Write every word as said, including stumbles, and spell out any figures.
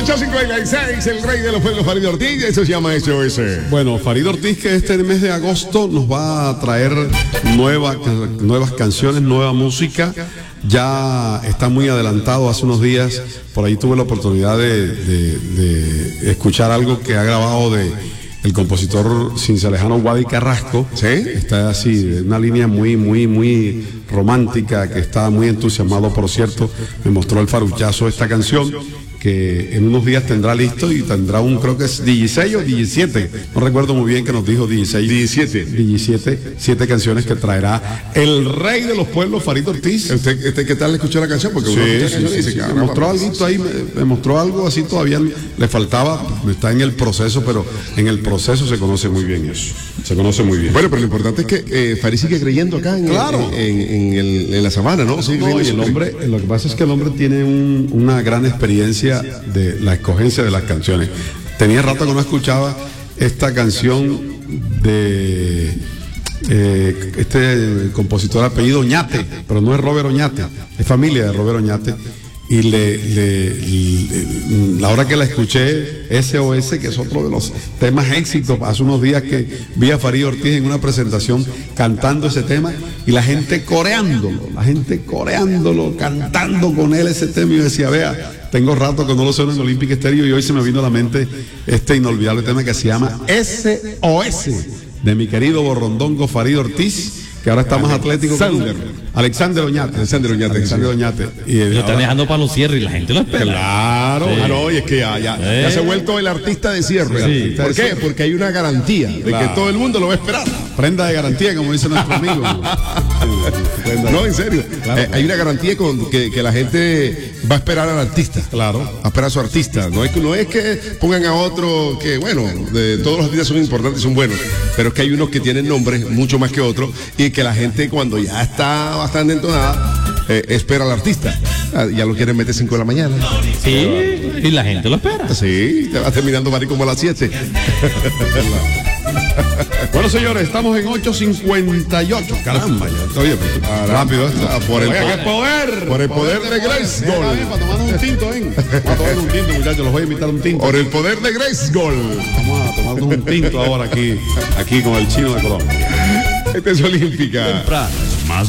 ocho cincuenta y seis, el rey de los pueblos, Farid Ortiz, eso se llama S O S. Bueno, Farid Ortiz, que este mes de agosto nos va a traer nueva, nuevas canciones, nueva música. Ya está muy adelantado. Hace unos días por ahí tuve la oportunidad de, de, de escuchar algo que ha grabado de el compositor cincelejano Wadi Carrasco. ¿Sí? Está así, una línea muy, muy, muy romántica, que está muy entusiasmado, por cierto. Me mostró el faruchazo esta canción, que en unos días tendrá listo y tendrá un, creo que es dieciséis o diecisiete, no recuerdo muy bien, que nos dijo dieciséis, diecisiete, diecisiete, siete canciones que traerá el rey de los pueblos, Farid Ortiz. ¿Usted, usted qué tal le escuchó la canción? Porque sí, uno sí, sí, sí, dice, sí, caramba, me mostró pues, algo ahí, me, me mostró algo así, todavía le faltaba, está en el proceso, pero en el proceso se conoce muy bien eso, se conoce muy bien. Bueno, pero lo importante es que eh, Farid sigue creyendo acá en, claro. en, en, en, el, en la sabana, ¿no? Sí, no, y el hombre, lo que pasa es que el hombre tiene un, una gran experiencia de la escogencia de las canciones. Tenía rato que no escuchaba esta canción de eh, este compositor apellido Oñate, pero no es Robert Oñate, es familia de Robert Oñate. Y le, le, le, la hora que la escuché, S O S, que es otro de los temas éxitos, hace unos días que vi a Farid Ortiz en una presentación cantando ese tema y la gente coreándolo, la gente coreándolo, cantando con él ese tema. Y yo decía, vea, tengo rato que no lo sueno en Olympic Stereo, y hoy se me vino a la mente este inolvidable tema que se llama S O S, de mi querido borrondongo Farid Ortiz, que ahora está más atlético que Alexander. Alexander Oñate. Alexander Oñate. Alexander Oñate. Y lo ahora, están dejando para los cierres y la gente lo espera. Claro, Sí. claro, y es que ya, ya, Eh. ya se ha vuelto el artista de cierre. Sí. ¿Por qué? Porque hay una garantía de Claro. que todo el mundo lo va a esperar. prenda de garantía, como dice nuestro amigo. No, en serio. Claro, Eh, hay una garantía con que, que la gente va a esperar al artista. Claro. Va a esperar a su artista. No es que, no es que pongan a otro que, bueno, de, todos los artistas son importantes, son buenos, pero es que hay unos que tienen nombres mucho más que otros y que la gente, cuando ya está bastante entonada, eh, espera al artista. Ah, ya lo quieren meter cinco de la mañana. Sí, y la gente lo espera. Sí, te vas terminando Mari como a las siete. Bueno, señores, estamos en ocho cincuenta y ocho. Caramba, ya, oye, pues, rápido esto. Ah, por el Oiga, poder. qué poder. Por el poder de Grace Ven, Gold. ven, para tomarnos un tinto, ven. Vamos a tomarnos un tinto, muchachos. Los voy a invitar a un tinto. Por el poder de Grace Gold. Vamos a tomarnos un tinto ahora aquí, aquí con el chino de Colombia. Esta es Olímpica. Temprano. Más